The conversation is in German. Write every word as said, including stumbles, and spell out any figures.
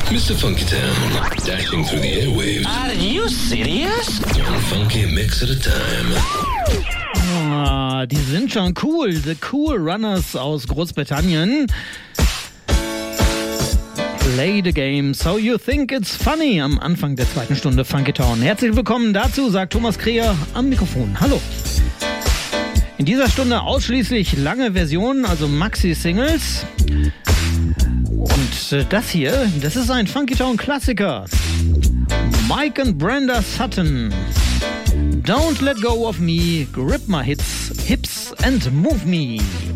Mister Funky Town, dashing through the airwaves. Are you serious? One funky mix at a time. Ah, die sind schon cool. The Cool Runners aus Großbritannien. Play the game so you think it's funny am Anfang der zweiten Stunde Funky Town. Herzlich willkommen dazu, sagt Thomas Kreher am Mikrofon. Hallo. In dieser Stunde ausschließlich lange Versionen, also Maxi-Singles. Und das hier, das ist ein Funky Town Klassiker. Mike and Brenda Sutton. Don't let go of me, grip my hits, hips and move me.